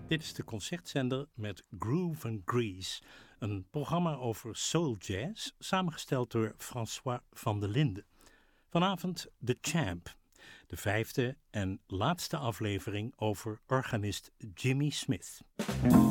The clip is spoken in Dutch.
Dit is de concertzender met Groove and Grease, een programma over soul jazz, samengesteld door François van der Linden. Vanavond The Champ, de 5e en laatste aflevering over organist Jimmy Smith.